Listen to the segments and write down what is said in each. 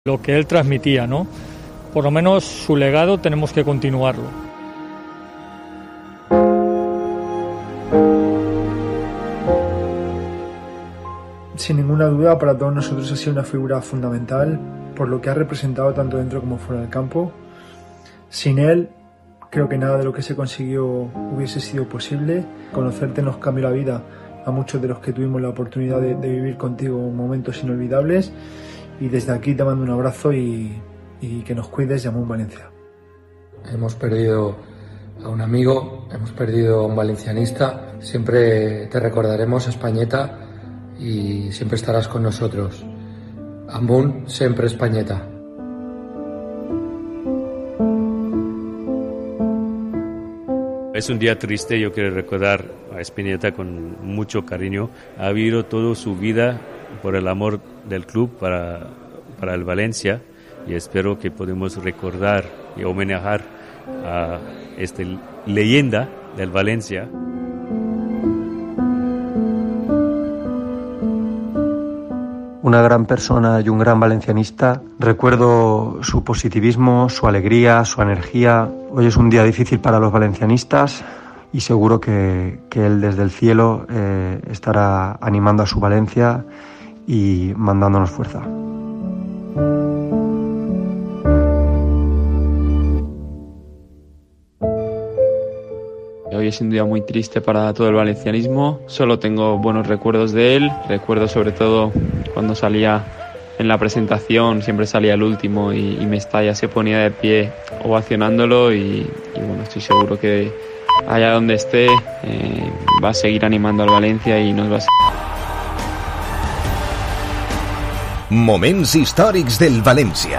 Lo que él transmitía, ¿no? Por lo menos su legado tenemos que continuarlo. Sin ninguna duda, para todos nosotros ha sido una figura fundamental por lo que ha representado tanto dentro como fuera del campo. Sin él, creo que nada de lo que se consiguió hubiese sido posible. Conocerte nos cambió la vida a muchos de los que tuvimos la oportunidad de vivir contigo momentos inolvidables. Y desde aquí te mando un abrazo y que nos cuides, Jamón Valencia. Hemos perdido a un amigo, hemos perdido a un valencianista. Siempre te recordaremos, Españeta, y siempre estarás con nosotros. Amunt, siempre Españeta. Es un día triste, yo quiero recordar a Spinetta con mucho cariño. Ha vivido toda su vida por el amor del club para el Valencia, y espero que podamos recordar y homenajear a esta leyenda del Valencia. Una gran persona y un gran valencianista. Recuerdo su positivismo, su alegría, su energía. Hoy es un día difícil para los valencianistas y seguro que él desde el cielo estará animando a su Valencia y mandándonos fuerza. Hoy es un día muy triste para todo el valencianismo. Solo tengo buenos recuerdos de él. Recuerdo sobre todo cuando salía en la presentación, siempre salía el último y Mestalla se ponía de pie ovacionándolo y bueno, estoy seguro que allá donde esté va a seguir animando al Valencia y nos va a... Moments històrics del València.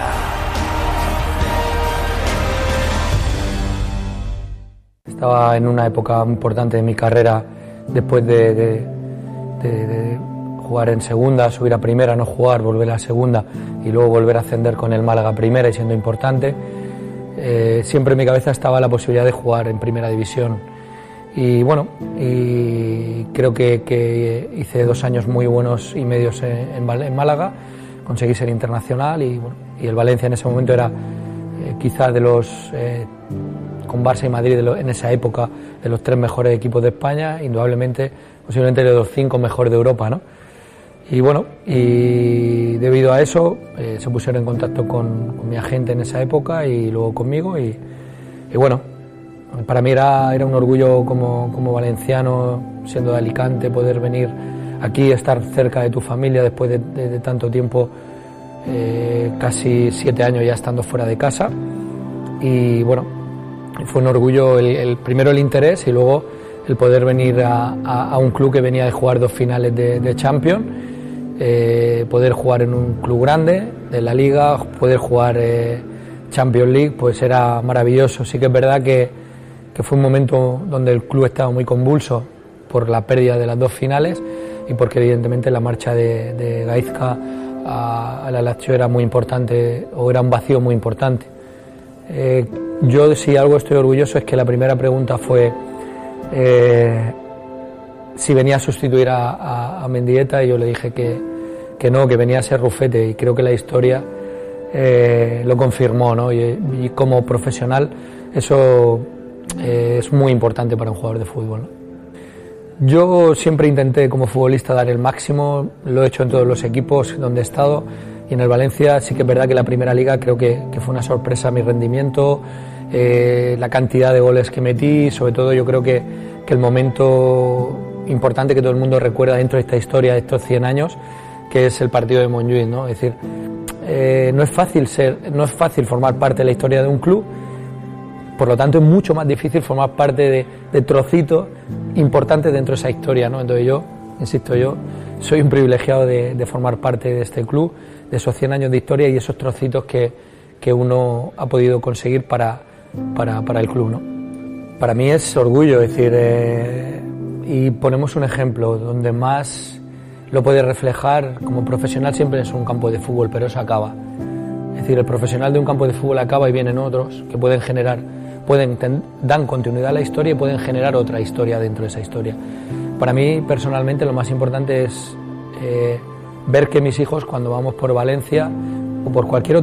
Estaba en una época importante de mi carrera después de jugar en segunda, subir a primera, no jugar, volver a segunda y luego volver a ascender con el Málaga a primera y siendo importante. Siempre en mi cabeza estaba la posibilidad de jugar en primera división. Y bueno, y creo que hice 2 años muy buenos y medios en Málaga. Conseguí ser internacional y el Valencia en ese momento era quizás de los, con Barça y Madrid en esa época, de los 3 mejores equipos de España, indudablemente, posiblemente de los 5 mejores de Europa, ¿no? Y bueno, y debido a eso se pusieron en contacto con mi agente en esa época y luego conmigo y bueno, para mí era un orgullo como valenciano, siendo de Alicante, poder venir aquí, estar cerca de tu familia después de tanto tiempo, casi 7 años ya estando fuera de casa. Y bueno, fue un orgullo primero el interés y luego el poder venir a un club que venía de jugar 2 finales de Champions, poder jugar en un club grande de la Liga, poder jugar Champions League, pues era maravilloso. Sí que es verdad que fue un momento donde el club estaba muy convulso por la pérdida de las 2 finales y porque evidentemente la marcha de Gaizka a la Lazio era muy importante, o era un vacío muy importante. Yo, si algo estoy orgulloso, es que la primera pregunta fue si venía a sustituir a Mendieta, y yo le dije que no, que venía a ser Rufete, y creo que la historia lo confirmó, ¿no? Y como profesional eso es muy importante para un jugador de fútbol, ¿no? Yo siempre intenté como futbolista dar el máximo, lo he hecho en todos los equipos donde he estado, y en el Valencia sí que es verdad que la primera liga creo que fue una sorpresa mi rendimiento, la cantidad de goles que metí, sobre todo yo creo que el momento importante que todo el mundo recuerda dentro de esta historia de estos 100 años, que es el partido de Montjuïc, ¿no? Es decir, no es fácil formar parte de la historia de un club. Por lo tanto, es mucho más difícil formar parte de trocitos importantes dentro de esa historia, ¿no? Entonces yo, insisto, yo soy un privilegiado de formar parte de este club, de esos 100 años de historia y esos trocitos que uno ha podido conseguir para el club, ¿no? Para mí es orgullo, es decir, y ponemos un ejemplo donde más lo puede reflejar como profesional siempre es un campo de fútbol, pero eso acaba. Es decir, el profesional de un campo de fútbol acaba y vienen otros que pueden generar, dan continuidad a la historia y pueden generar otra historia dentro de esa historia. Para mí, personalmente, lo más importante es ver que mis hijos, cuando vamos por Valencia, o por cualquier